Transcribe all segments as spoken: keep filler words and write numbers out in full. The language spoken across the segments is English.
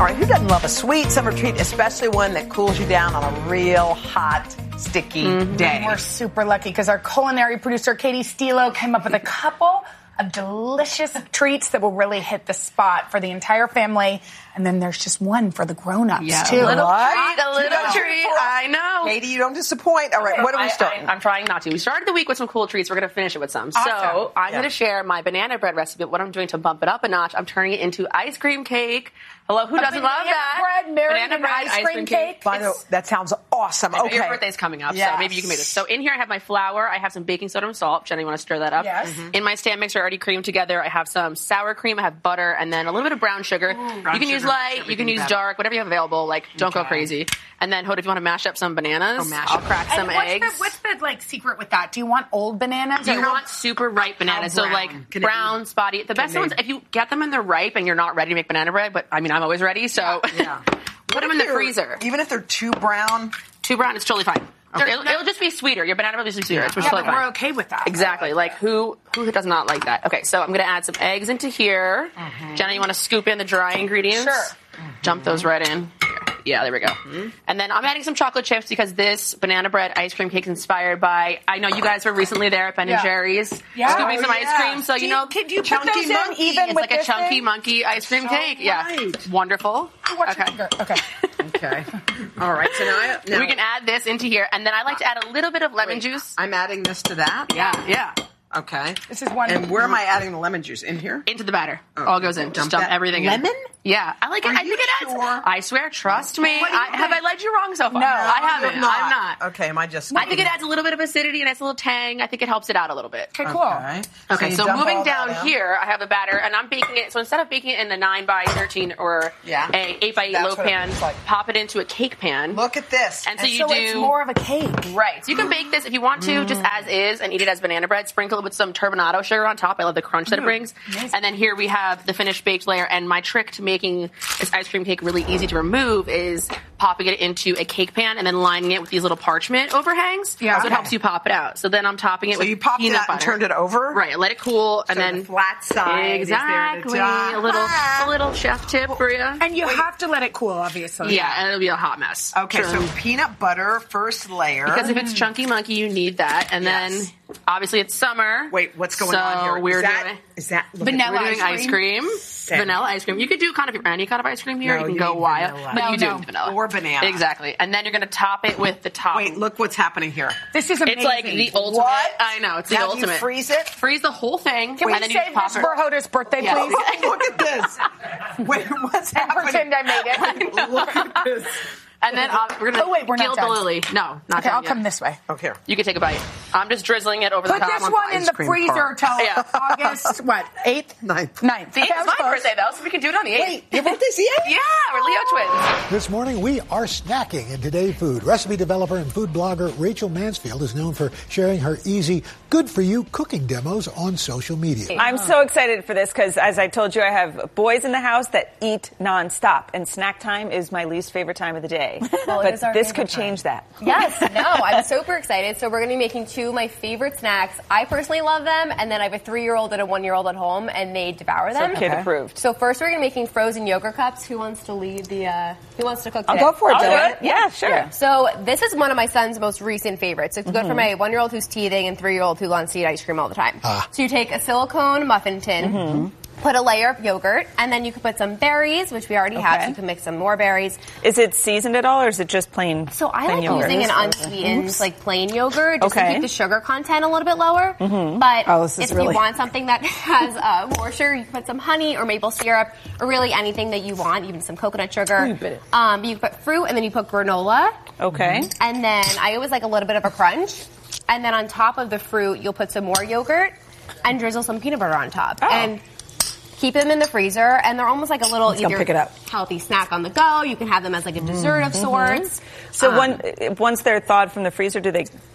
All right, who doesn't love a sweet summer treat, especially one that cools you down on a real hot, sticky mm-hmm. day? We're super lucky because our culinary producer, Katie Stilo, came up with a couple of delicious treats that will really hit the spot for the entire family. And then there's just one for the grown-ups, yeah, too. A little what? treat, a little no. treat. I know. Katie, you don't disappoint. All right, what are we starting? I, I, I'm trying not to. We started the week with some cool treats. We're going to finish it with some. Awesome. So I'm yeah. going to share my banana bread recipe. What I'm doing to bump it up a notch, I'm turning it into ice cream cake. Hello, who a doesn't love that? Bread, married banana an bread, ice cream, ice cream cake. cake. By the way, that sounds awesome. Okay. Your birthday's coming up, yes. so maybe you can make this. So in here I have my flour. I have some baking soda and salt. Jenny, you want to stir that up? Yes. Mm-hmm. In my stand mixer, already creamed together, I have some sour cream. I have butter, and then a little bit of brown sugar. Ooh, brown you can sugar use light. You can use better. dark. Whatever you have available. Like, don't okay. go crazy. And then, Hoda, if you want to mash up some bananas, oh, mash I'll up. crack and some what's eggs. The, what's the like secret with that? Do you want old bananas? Do or you want super ripe bananas? So brown? like Can brown, spotty. The best they- ones, if you get them and they're ripe and you're not ready to make banana bread, but I mean, I'm always ready, so Yeah. put them in the freezer. Even if they're too brown? Too brown, it's totally fine. It'll, it'll just be sweeter. Your banana bread will be sweeter. It's Yeah, totally but fine. we're okay with that. Exactly. Like, who who does not like that? Okay, so I'm going to add some eggs into here. Mm-hmm. Jenna, you want to scoop in the dry ingredients? Sure. Mm-hmm. Jump those right in. Here. Yeah, there we go. Mm-hmm. And then I'm adding some chocolate chips because this banana bread ice cream cake is inspired by, I know you guys were recently there at Ben Yeah. and Jerry's. Yeah. Scooping Oh, some yeah. ice cream. So, Do you you- know, can you put chunky those in monkey. even it's with like a this chunky thing? monkey ice cream So cake. Yeah. right. Wonderful. Watch Okay. your finger. Okay. Okay. All right, so now, I, now We can add this into here. And then I like to add a little bit of lemon wait, juice. I'm adding this to that? Yeah, yeah. Okay. This is one. And where am I adding the lemon juice? In here? Into the batter. Oh, All goes in. dump Just dump that- everything in. Lemon? Yeah. I like it. Are I you think it adds. sure? I swear, trust me. What do you I, have I think? led you wrong so far? No, I You haven't. have not. I'm not. Okay, am I just... I think it adds a little bit of acidity and it's a little tang. I think it helps it out a little bit. Okay, cool. Okay, Okay, you so, dump moving all that down out. here, I have the batter, and I'm baking it. So instead of baking it in the nine by thirteen or Yeah. a eight by eight That's loaf what it pan, looks like. pop it into a cake pan. Look at this. And so And you so do it's more of a cake. right. So you can bake this if you want to, just as is, and eat it as banana bread. Sprinkle it with some turbinado sugar on top. I love the crunch that it brings. amazing. And then here we have the finished baked layer. And my trick to making this ice cream cake really easy to remove is popping it into a cake pan and then lining it with these little parchment overhangs. Yeah. So it Okay. helps you pop it out. So then I'm topping it So with you popped it peanut out and butter. turned it over? Right. Let it cool, and So then the flat side is there at the exactly top. a little a little chef tip for you. And you have to let it cool, obviously. Yeah, and it'll be a hot mess. Okay, Sure. so peanut butter, first layer. Because if it's chunky monkey, you need that, and Yes. then obviously it's summer. Wait, what's going so on here? We're is that, doing is that look Vanilla we're doing ice ice cream, vanilla ice cream. You could do kind of any kind of ice cream here. No, you can you go need wild, vanilla. but No, you do no. need vanilla Or banana. Exactly, and then you're going to top it with the top. Wait, look what's happening here. This is amazing. It's like the ultimate. What? I know it's the Now, do ultimate. you freeze it? Freeze the whole thing, Can we and then you save pop this it. for Hoda's birthday, Yeah. please? Look at this. Wait, what's And happening? pretend I made it. Look at this. And then um, we're going to Oh, wait, we're not gild done. the lily. No, not Okay, done I'll yet. come this way. Okay. here. You can take a bite. I'm just drizzling it over Put the top. this one in ice the cream freezer part. till Yeah. August, what, eighth? Ninth. Ninth. See, Okay, I it's was my close. birthday though, so we can do it on the eighth. Wait, your birthday's the eighth? Yeah, we're Leo twins. This morning, we are snacking in Today Food. Recipe developer and food blogger Rachel Mansfield is known for sharing her easy, good-for-you cooking demos on social media. I'm so excited for this because, as I told you, I have boys in the house that eat nonstop, and snack time is my least favorite time of the day. Well, it but is our this favorite could change that. Yes, no, I'm super excited. So we're going to be making two of my favorite snacks. I personally love them, and then I have a three-year-old and a one-year-old at home, and they devour them. So kid approved. So first we're going to be making frozen yogurt cups. Who wants to lead the, uh, who wants to cook I'll today? go for it, I'll do Joey. it. Yeah, sure. So this is one of my son's most recent favorites. It's good for my one-year-old who's teething and three-year-old who wants to eat ice cream all the time. Ah. So you take a silicone muffin tin, put a layer of yogurt, and then you can put some berries, which we already have, Okay. so you can mix some more berries. Is it seasoned at all, or is it just plain? So I plain like yogurt? using an unsweetened, like plain yogurt, just to Okay. keep the sugar content a little bit lower. But Oh, this is if really- you want something that has uh, more sugar, you can put some honey or maple syrup, or really anything that you want, even some coconut sugar. Um, you put fruit, and then you put granola, Okay. and then I always like a little bit of a crunch. And then on top of the fruit, you'll put some more yogurt and drizzle some peanut butter on top. Oh. And keep them in the freezer, and they're almost like a little come either pick it up. healthy snack on the go. You can have them as like a dessert of sorts. So Um, one, once they're thawed from the freezer, do they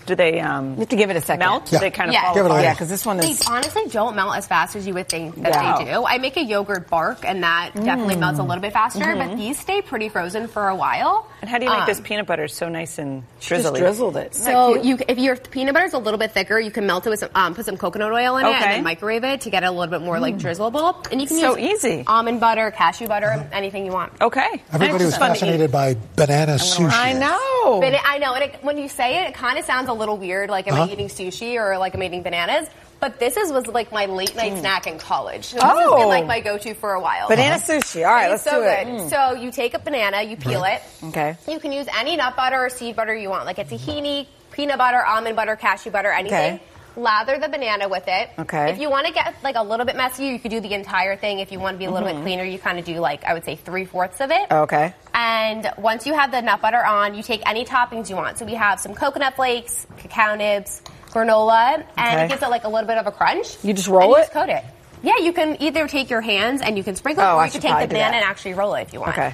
do they um, You have to give it a second. melt? Yeah. They kind of Yeah. fall Give it a apart. Yeah, because this one They is. honestly don't melt as fast as you would think that Yeah. they do. I make a yogurt bark, and that definitely melts a little bit faster, Mm-hmm. but these stay pretty frozen for a while. And how do you make Um, this peanut butter so nice and Just drizzly? drizzled it. So you, if your peanut butter is a little bit thicker, you can melt it with some, um, put some coconut oil in it, Okay. and then microwave it to get it a little bit more like drizzleable. And you can So use easy. almond butter, cashew butter, anything you want. Okay. Everybody And it's was just fun to eat. fascinated by banana sushi. I know. But it, I know, and it, when you say it, it kind of sounds a little weird, like am Uh-huh. I eating sushi or like I'm eating bananas? But this is was like my late night snack in college. So this Oh. has been like my go-to for a while. Banana sushi. All right, And let's it's so do it. good. So you take a banana, you peel it. Okay. You can use any nut butter or seed butter you want, like a tahini, peanut butter, almond butter, cashew butter, anything. Okay. Lather the banana with it. Okay. If you want to get like a little bit messier, you could do the entire thing. If you want to be a little bit cleaner, you kind of do like I would say three fourths of it. Okay. And once you have the nut butter on, you take any toppings you want. So we have some coconut flakes, cacao nibs, granola, and Okay. it gives it like a little bit of a crunch. You just roll and you it? Just coat it. Yeah, you can either take your hands and you can sprinkle it, Oh, or I you should can take probably the do banana that. and actually roll it if you want. Okay.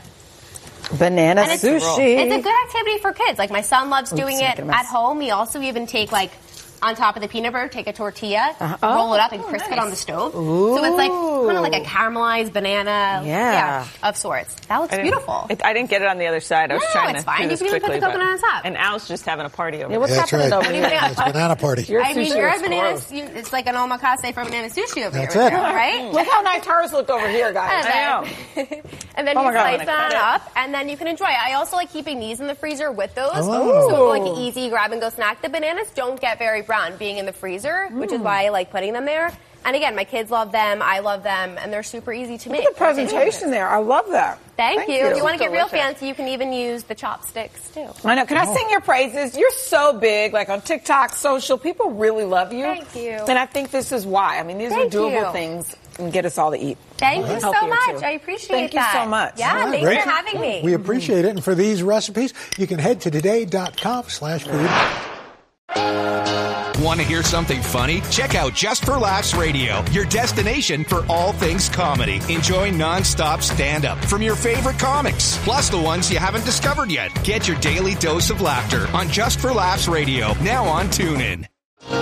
Banana And it's, sushi. it's a good activity for kids. Like my son loves doing I'm it making a mess. at home. We also even take like on top of the peanut butter, take a tortilla, Uh-huh. roll it up, and Oh, crisp it nice. on the stove. So it's like kind of like a caramelized banana, Yeah. of sorts. That looks I didn't- beautiful. It, I didn't get it on the other side. I was No, trying it's to fine. do You this can even put quickly, the coconut but- on top. And Al's just having a party over Yeah, what's there. That's happening right. over here? It's a banana party. Your I mean, sushi you're a looks banana. gross. You, it's like an omakase for banana sushi over That's here, it. right? Look how nice hers look over here, guys. And I know. then, and then Oh you my God, slice when I that cut it. up, and then you can enjoy it. I also like keeping these in the freezer with those, Oh. so like an easy grab and go snack. The bananas don't get very brown being in the freezer, which is why I like putting them there. And again, my kids love them, I love them, and they're super easy to make. Look at the presentation there. I love that. Thank, Thank you. you. If you want to get real Delicious. fancy, you can even use the chopsticks too. I know. Can I sing your praises? You're so big, like on TikTok, social. People really love you. Thank you. And I think this is why. I mean, these Thank are doable you. things and get us all to eat. Thank you so Healthier, much. too. I appreciate Thank you that. so much. Yeah, All right, thanks Rachel, for having me. We appreciate it. And for these recipes, you can head to today.com slash food. Want to hear something funny? Check out Just for Laughs Radio, your destination for all things comedy. Enjoy nonstop stand-up from your favorite comics, plus the ones you haven't discovered yet. Get your daily dose of laughter on Just for Laughs Radio, now on TuneIn.